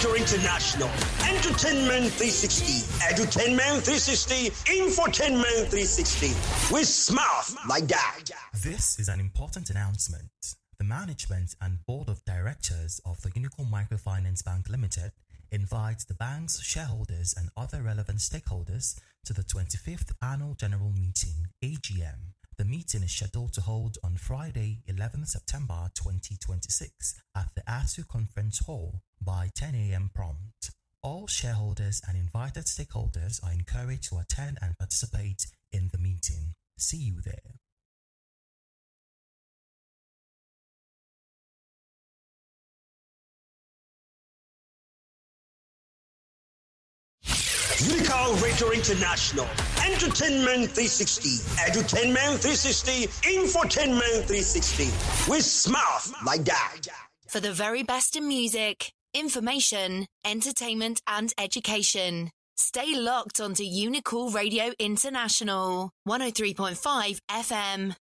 Radio International, Entertainment 360, Edutainment 360, Infotainment 360. We smile like that. This is an important announcement. The management and board of directors of the Unicorn Microfinance Bank Limited invites the bank's shareholders and other relevant stakeholders to the 25th Annual General Meeting, AGM. The meeting is scheduled to hold on Friday, 11 September 2026 at the ASU Conference Hall by 10 a.m. prompt. All shareholders and invited stakeholders are encouraged to attend and participate in the meeting. See you there. Unicorn Radio International, Entertainment 360, Edutainment 360, Infotainment 360. We smile like that. For the very best in music, information, entertainment and education. Stay locked onto Unicorn Radio International, 103.5 FM.